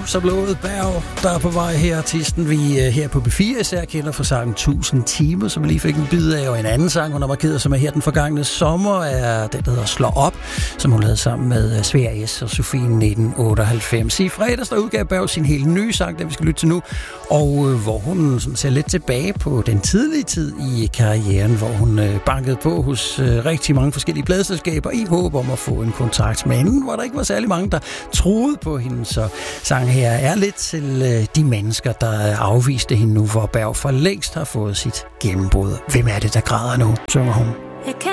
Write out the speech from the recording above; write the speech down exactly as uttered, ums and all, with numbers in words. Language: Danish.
så blodet Berg, der er på vej her. Artisten, vi her på B fire især kender fra sangen tusind timer, som vi lige fik en bid af. Og en anden sang, hun har markeret, som er her den forgangne sommer, er den, der hedder Slå op, som hun lavede sammen med Svea S. og Sofie nitten otteoghalvfems. I fredags, der udgav Berg sin helt nye sang, den vi skal lytte til nu, og øh, hvor hun sådan, ser lidt tilbage på den tidlige tid i karrieren, hvor hun øh, bankede på hos øh, rigtig mange forskellige pladeselskaber i håb om at få en kontrakt, men hvor der ikke var særlig mange, der troede på hende. Så sang her er lidt til øh, de mennesker, der afviste hende nu, hvor Berg for længst har fået sit gennembrud. Hvem er det, der græder nu, synger hun.